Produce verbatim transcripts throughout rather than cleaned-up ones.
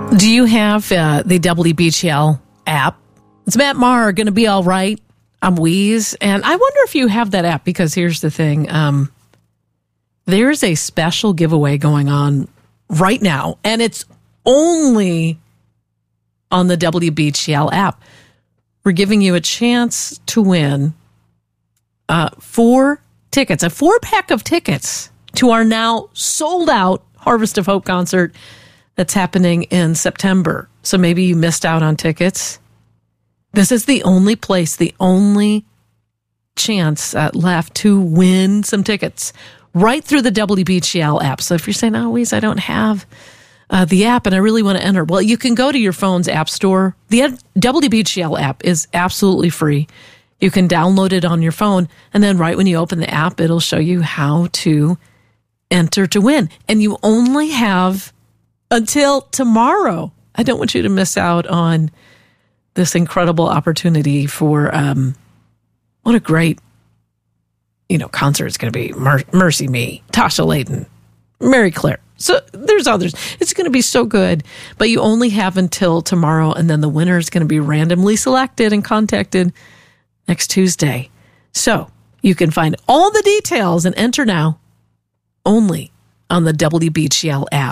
Do you have uh, the W B G L app? It's Matt Maher, Gonna Be All Right. I'm Wheeze. And I wonder if you have that app, because here's the thing. Um, there's a special giveaway going on right now, and it's only on the W B G L app. We're giving you a chance to win uh, four tickets, a four-pack of tickets to our now sold-out Harvest of Hope concert that's happening in September. So maybe you missed out on tickets. This is the only place, the only chance uh, left to win some tickets right through the W B G L app. So if you're saying, oh, Weeze, I don't have uh, the app and I really want to enter, well, you can go to your phone's app store. The W B G L app is absolutely free. You can download it on your phone, and then right when you open the app, it'll show you how to enter to win. And you only have until tomorrow. I don't want you to miss out on this incredible opportunity for, um, what a great, you know, concert it's going to be. Mer- Mercy Me, Tasha Layton, Mary Claire. So there's others. It's going to be so good, but you only have until tomorrow, and then the winner is going to be randomly selected and contacted next Tuesday. So you can find all the details and enter now only on the W B G L app.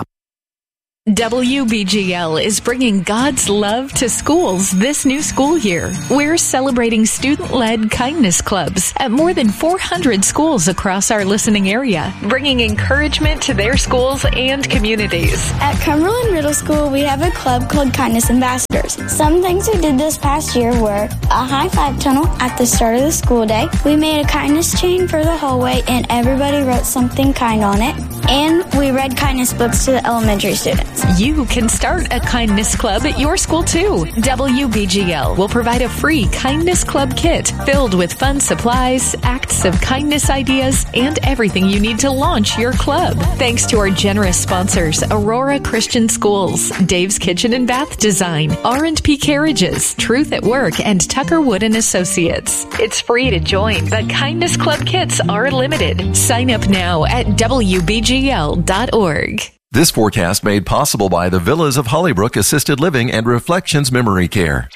W B G L is bringing God's love to schools this new school year. We're celebrating student-led kindness clubs at more than four hundred schools across our listening area, bringing encouragement to their schools and communities. At Cumberland Middle School, we have a club called Kindness Ambassadors. Some things we did this past year were a high-five tunnel at the start of the school day. We made a kindness chain for the hallway, and everybody wrote something kind on it. And we read kindness books to the elementary students. You can start a kindness club at your school too. W B G L will provide a free kindness club kit filled with fun supplies, acts of kindness ideas, and everything you need to launch your club. Thanks to our generous sponsors, Aurora Christian Schools, Dave's Kitchen and Bath Design, R and P Carriages, Truth at Work, and Tucker Wood and Associates. It's free to join, but kindness club kits are limited. Sign up now at W B G L dot org. This forecast made possible by the Villas of Hollybrook Assisted Living and Reflections Memory Care.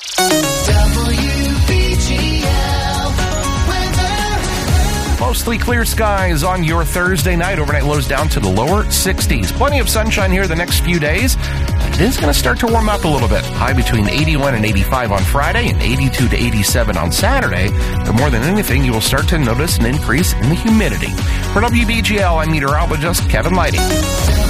Mostly clear skies on your Thursday night. Overnight lows down to the lower sixties. Plenty of sunshine here the next few days. It is going to start to warm up a little bit. High between eighty-one and eighty-five on Friday and eighty-two to eighty-seven on Saturday. But more than anything, you will start to notice an increase in the humidity. For W B G L, I'm meteorologist Kevin Lighty.